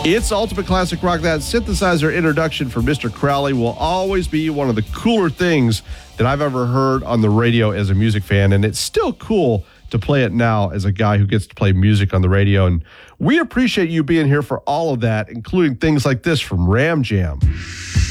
It's Ultimate Classic Rock. That synthesizer introduction for Mr. Crowley will always be one of the cooler things that I've ever heard on the radio as a music fan, and it's still cool to play it now as a guy who gets to play music on the radio. And we appreciate you being here for all of that, including things like this from Ram Jam.